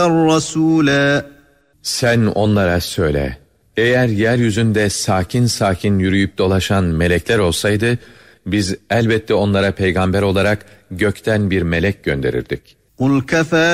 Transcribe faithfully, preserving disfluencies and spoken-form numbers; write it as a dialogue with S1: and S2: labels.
S1: رَسُولًا
S2: Sen onlara söyle, eğer yeryüzünde sakin sakin yürüyüp dolaşan melekler olsaydı, biz elbette onlara peygamber olarak gökten bir melek gönderirdik.
S1: قُلْ كَفَى